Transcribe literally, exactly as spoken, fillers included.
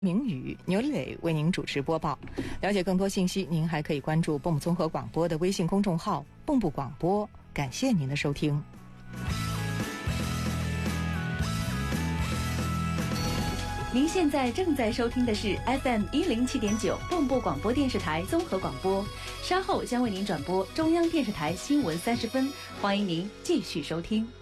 明宇、牛磊为您主持播报。了解更多信息，您还可以关注蹦综合广播的微信公众号“蹦不广播”。感谢您的收听。 您现在正在收听的是 F M 一零七点九蹦不广播电视台综合广播，稍后将为您转播中央电视台新闻三十分，欢迎您继续收听。